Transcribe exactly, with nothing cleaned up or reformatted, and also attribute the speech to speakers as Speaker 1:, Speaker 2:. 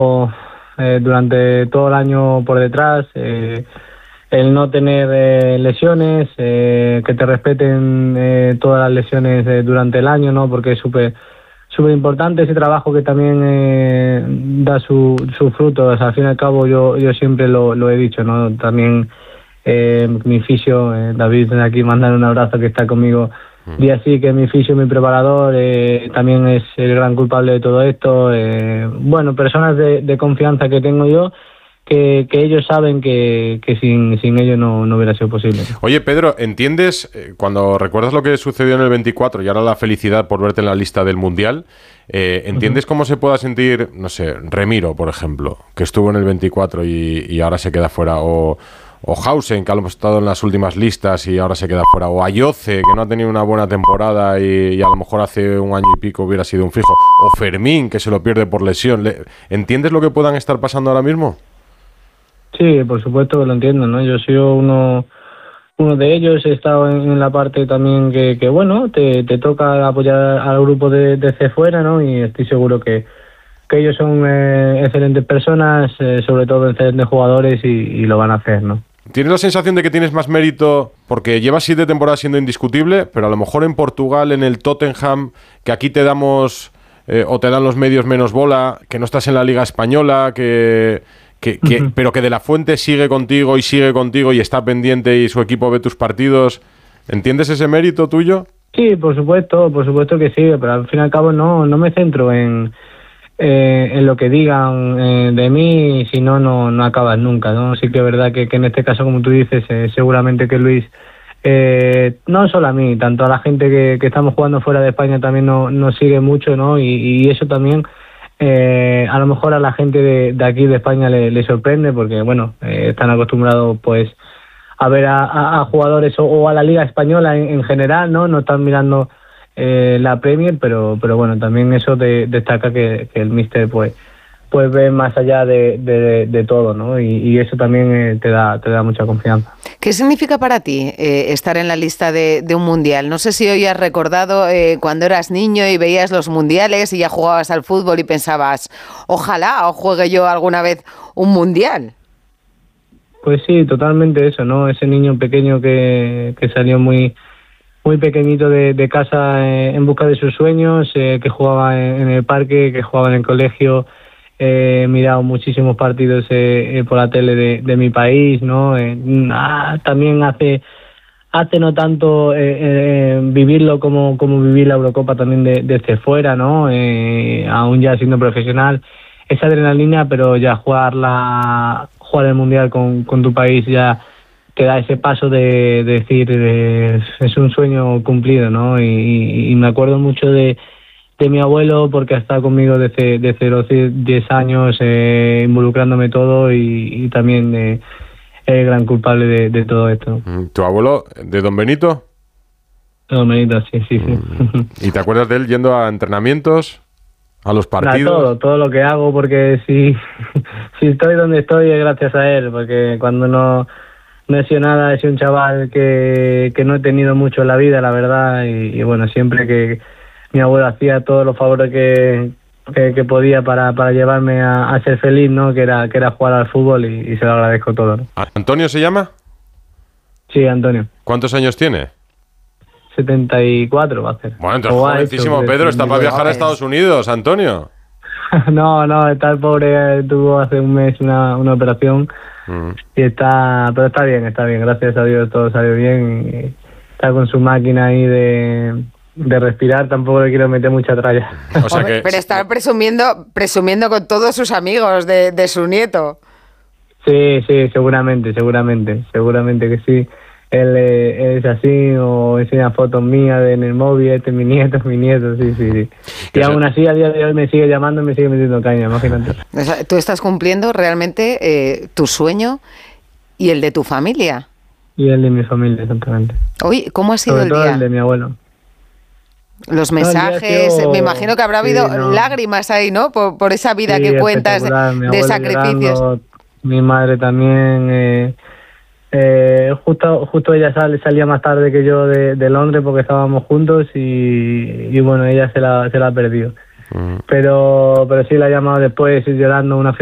Speaker 1: eh, durante todo el año por detrás, eh, el no tener eh, lesiones, eh, que te respeten eh, todas las lesiones eh, durante el año, ¿no? Porque es súper súper importante ese trabajo que también eh, da su, su fruto. O sea, al fin y al cabo yo yo siempre lo, lo he dicho, ¿no? También eh, mi fisio, eh, David, desde aquí mandar un abrazo, que está conmigo día sí, que mi fisio, mi preparador, eh, también es el gran culpable de todo esto. Eh, bueno, personas de, de confianza que tengo yo, que, que ellos saben que, que sin, sin ellos no, no hubiera sido posible.
Speaker 2: Oye, Pedro, ¿entiendes, eh, cuando recuerdas lo que sucedió en el veinticuatro y ahora la felicidad por verte en la lista del Mundial, eh, ¿entiendes uh-huh. cómo se pueda sentir, no sé, Remiro, por ejemplo, que estuvo en el veinticuatro y, y ahora se queda fuera, o... o Hausen, que ha estado en las últimas listas y ahora se queda fuera, o Ayoce, que no ha tenido una buena temporada y, y a lo mejor hace un año y pico hubiera sido un fijo, o Fermín, que se lo pierde por lesión? ¿Entiendes lo que puedan estar pasando ahora mismo?
Speaker 1: Sí, por supuesto que lo entiendo, ¿no? Yo soy uno uno de ellos, he estado en, en la parte también que, que bueno, te, te toca apoyar al grupo de, desde fuera, ¿no? Y estoy seguro que que ellos son eh, excelentes personas, eh, sobre todo excelentes jugadores, y, y lo van a hacer, ¿no?
Speaker 2: ¿Tienes la sensación de que tienes más mérito porque llevas siete temporadas siendo indiscutible, pero a lo mejor en Portugal, en el Tottenham, que aquí te damos eh, o te dan los medios menos bola, que no estás en la Liga Española, que, que, que uh-huh. pero que De La Fuente sigue contigo y sigue contigo y está pendiente y su equipo ve tus partidos? ¿Entiendes ese mérito tuyo?
Speaker 1: Sí, por supuesto, por supuesto que sí, pero al fin y al cabo no, no me centro en... Eh, en lo que digan eh, de mí, si no, no no acabas nunca, ¿no? Sí que es verdad que, que en este caso, como tú dices, eh, seguramente que Luis, eh, no solo a mí, tanto a la gente que, que estamos jugando fuera de España también nos no sigue mucho, ¿no? Y, y eso también eh, a lo mejor a la gente de, de aquí de España le, le sorprende, porque, bueno, eh, están acostumbrados pues a ver a, a, a jugadores o, o a la Liga Española en, en general, ¿no? No están mirando Eh, la Premier, pero pero bueno, también eso de, destaca que, que el míster pues pues ve más allá de, de, de todo, ¿no? Y, y eso también eh, te da te da mucha confianza.
Speaker 3: ¿Qué significa para ti eh, estar en la lista de, de un mundial? No sé si hoy has recordado eh, cuando eras niño y veías los mundiales y ya jugabas al fútbol y pensabas, ojalá o juegue yo alguna vez un mundial.
Speaker 1: Pues sí, totalmente eso, ¿no? Ese niño pequeño que, que salió muy muy pequeñito de, de casa eh, en busca de sus sueños, eh, que jugaba en, en el parque, que jugaba en el colegio, eh, he mirado muchísimos partidos eh, eh, por la tele de, de mi país, ¿no? Eh, ah, también hace hace no tanto eh, eh, vivirlo como, como vivir la Eurocopa también de, desde fuera, ¿no? Eh, aún ya siendo profesional, esa adrenalina, pero ya jugar, la, jugar el Mundial con, con tu país ya te da ese paso de, de decir eh, es un sueño cumplido, ¿no? Y, y me acuerdo mucho de, de mi abuelo, porque ha estado conmigo desde, desde los diez años, eh, involucrándome todo, y, y también eh, es el gran culpable de, de todo esto.
Speaker 2: ¿Tu abuelo, de Don Benito?
Speaker 1: Don Benito, sí, sí, sí.
Speaker 2: ¿Y te acuerdas de él yendo a entrenamientos, a los partidos?
Speaker 1: Todo, todo lo que hago, porque si, si estoy donde estoy es gracias a él, porque cuando no... No he sido nada, he sido un chaval que, que no he tenido mucho en la vida, la verdad, y, y bueno, siempre que mi abuelo hacía todos los favores que, que, que podía para, para llevarme a, a ser feliz, ¿no? Que era, que era jugar al fútbol, y, y se lo agradezco todo, ¿no?
Speaker 2: ¿Antonio se llama?
Speaker 1: Sí, Antonio.
Speaker 2: ¿Cuántos años tiene?
Speaker 1: setenta y cuatro va a hacer.
Speaker 2: Bueno, entonces jovencísimo, Pedro, está para viajar a Estados Unidos, Antonio.
Speaker 1: no, no, está el pobre, tuvo hace un mes una, una operación. Uh-huh. Y está, pero está bien, está bien, gracias a Dios todo salió bien, y está con su máquina ahí de, de respirar, tampoco le quiero meter mucha tralla.
Speaker 3: O sea que... Pero está presumiendo, presumiendo con todos sus amigos de, de su nieto.
Speaker 1: Sí, sí, seguramente, seguramente, seguramente que sí. Él eh, es así, o enseña fotos mías de, en el móvil, este es mi nieto, es mi nieto, sí, sí, sí. Y aún así, a día de hoy me sigue llamando y me sigue metiendo caña, imagínate.
Speaker 3: O sea, tú estás cumpliendo realmente eh, tu sueño y el de tu familia.
Speaker 1: Y el de mi familia, exactamente.
Speaker 3: Uy, ¿cómo ha sido
Speaker 1: Sobre
Speaker 3: el
Speaker 1: todo
Speaker 3: día?
Speaker 1: el de mi abuelo.
Speaker 3: Los mensajes, no, me imagino que habrá habido sí, no. lágrimas ahí, ¿no? Por, por esa vida sí, que cuentas de sacrificios. Llorando,
Speaker 1: mi madre también... Eh, Eh, justo justo ella sale, salía más tarde que yo de, de Londres porque estábamos juntos, y, y bueno, ella se la, se la ha perdido. uh-huh. pero pero sí la ha llamado después llorando una